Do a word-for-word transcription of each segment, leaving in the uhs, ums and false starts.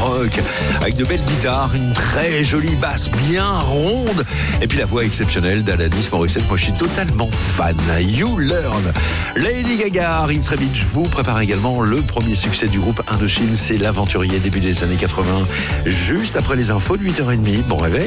rock, avec de belles guitares, une très jolie basse bien ronde, et puis la voix exceptionnelle d'Alanis Morissette. Moi, je suis totalement fan. You Learn. Lady Gaga arrive très vite. Je vous prépare également le premier succès du groupe Indochine, c'est L'Aventurier, début des années quatre-vingts, juste après les infos de huit heures trente. Bon réveil.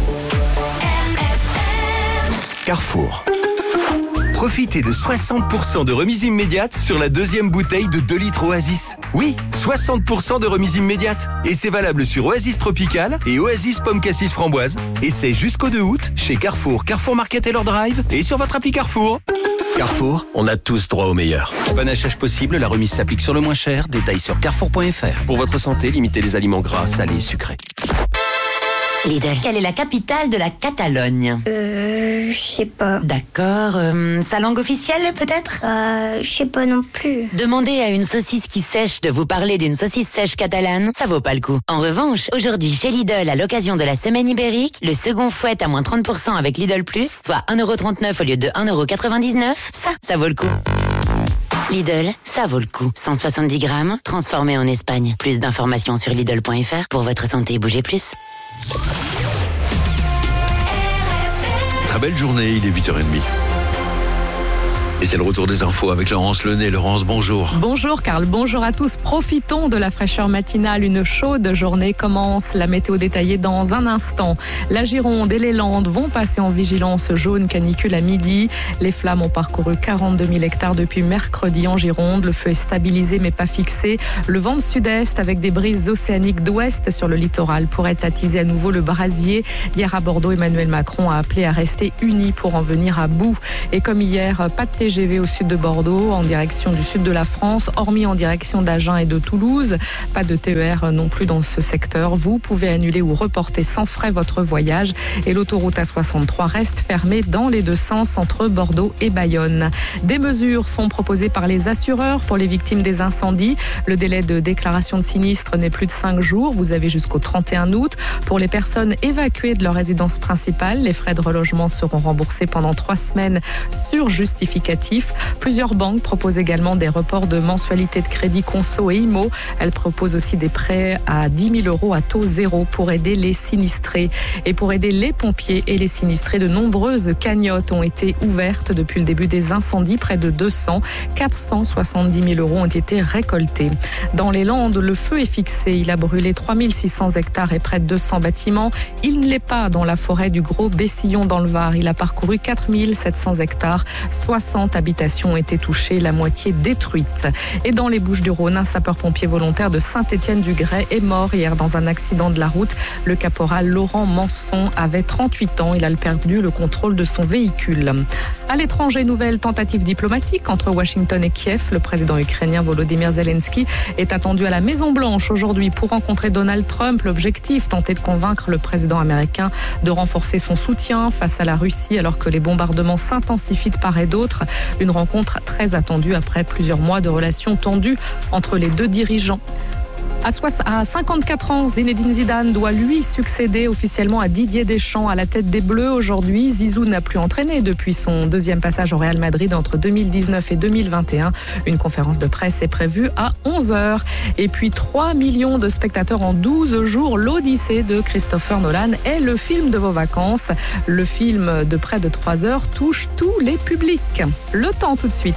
Carrefour. Profitez de soixante pour cent de remise immédiate sur la deuxième bouteille de deux litres Oasis. Oui, soixante pour cent de remise immédiate. Et c'est valable sur Oasis Tropical et Oasis Pomme Cassis Framboise. Et c'est jusqu'au deux août chez Carrefour, Carrefour Market et Leur Drive et sur votre appli Carrefour. Carrefour, on a tous droit au meilleur. Panachage possible, la remise s'applique sur le moins cher. Détails sur carrefour point f r. Pour votre santé, limitez les aliments gras, salés et sucrés. Lidl, quelle est la capitale de la Catalogne? Euh, je sais pas. D'accord, euh, sa langue officielle peut-être? Euh, je sais pas non plus. Demandez à une saucisse qui sèche de vous parler d'une saucisse sèche catalane, ça vaut pas le coup. En revanche, aujourd'hui chez Lidl, à l'occasion de la semaine ibérique, le second fouette à moins trente pour cent avec Lidl Plus, soit un euro trente-neuf au lieu de un euro quatre-vingt-dix-neuf, ça, ça vaut le coup. Lidl, ça vaut le coup. cent soixante-dix grammes, transformé en Espagne. Plus d'informations sur Lidl point f r. Pour votre santé, bougez plus. Très belle journée, il est huit heures trente. Et c'est le retour des infos avec Laurence Lenay. Laurence, bonjour. Bonjour Carl, bonjour à tous. Profitons de la fraîcheur matinale. Une chaude journée commence. La météo détaillée dans un instant. La Gironde et les Landes vont passer en vigilance jaune canicule à midi. Les flammes ont parcouru quarante-deux mille hectares depuis mercredi en Gironde. Le feu est stabilisé mais pas fixé. Le vent de sud-est avec des brises océaniques d'ouest sur le littoral pourrait attiser à nouveau le brasier. Hier à Bordeaux, Emmanuel Macron a appelé à rester unis pour en venir à bout. Et comme hier, pas de T G V au sud de Bordeaux, en direction du sud de la France, hormis en direction d'Agen et de Toulouse. Pas de T E R non plus dans ce secteur. Vous pouvez annuler ou reporter sans frais votre voyage. Et l'autoroute A soixante-trois reste fermée dans les deux sens entre Bordeaux et Bayonne. Des mesures sont proposées par les assureurs pour les victimes des incendies. Le délai de déclaration de sinistre n'est plus de cinq jours. Vous avez jusqu'au trente et un août. Pour les personnes évacuées de leur résidence principale, les frais de relogement seront remboursés pendant trois semaines sur justificatif. Plusieurs banques proposent également des reports de mensualité de crédit conso et I M O. Elles proposent aussi des prêts à dix mille euros à taux zéro pour aider les sinistrés. Et pour aider les pompiers et les sinistrés, de nombreuses cagnottes ont été ouvertes depuis le début des incendies. Près de deux cents, quatre cent soixante-dix mille euros ont été récoltés. Dans les Landes, le feu est fixé. Il a brûlé trois mille six cents hectares et près de deux cents bâtiments. Il ne l'est pas dans la forêt du Gros Bessillon dans le Var. Il a parcouru quatre mille sept cents hectares. soixante habitations ont été touchées, la moitié détruite. Et dans les Bouches-du-Rhône, un sapeur-pompier volontaire de Saint-Étienne-du-Grès est mort hier dans un accident de la route. Le caporal Laurent Manson avait trente-huit ans. Il a perdu le contrôle de son véhicule. À l'étranger, nouvelle tentative diplomatique entre Washington et Kiev. Le président ukrainien Volodymyr Zelensky est attendu à la Maison-Blanche aujourd'hui pour rencontrer Donald Trump. L'objectif, tenter de convaincre le président américain de renforcer son soutien face à la Russie alors que les bombardements s'intensifient de part et d'autre. Une rencontre très attendue après plusieurs mois de relations tendues entre les deux dirigeants. À cinquante-quatre ans, Zinedine Zidane doit lui succéder officiellement à Didier Deschamps à la tête des Bleus aujourd'hui. Zizou n'a plus entraîné depuis son deuxième passage au Real Madrid entre deux mille dix-neuf et deux mille vingt et un. Une conférence de presse est prévue à onze heures. Et puis trois millions de spectateurs en douze jours. L'Odyssée de Christopher Nolan est le film de vos vacances. Le film de près de trois heures touche tous les publics. Le temps tout de suite.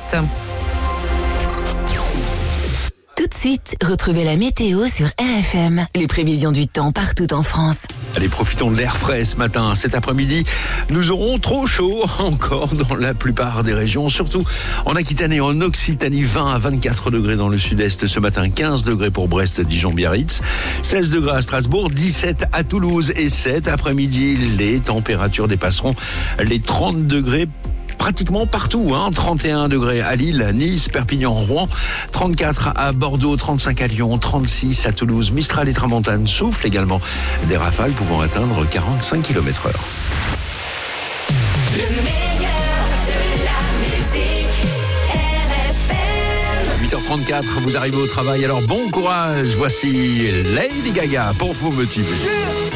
Tout de suite, retrouvez la météo sur R F M. Les prévisions du temps partout en France. Allez, profitons de l'air frais ce matin. Cet après-midi, nous aurons trop chaud encore dans la plupart des régions, surtout en Aquitaine et en Occitanie. vingt à vingt-quatre degrés dans le sud-est ce matin, quinze degrés pour Brest, Dijon, Biarritz, seize degrés à Strasbourg, dix-sept à Toulouse et cet après-midi, les températures dépasseront les trente degrés. Pratiquement partout, hein. trente et un degrés à Lille, Nice, Perpignan, Rouen, trente-quatre à Bordeaux, trente-cinq à Lyon, trente-six à Toulouse. Mistral et Tramontane soufflent également, des rafales pouvant atteindre quarante-cinq kilomètres heure. Le meilleur de la musique, R F M. huit heures trente-quatre, vous arrivez au travail, alors bon courage. Voici Lady Gaga pour vous motiver.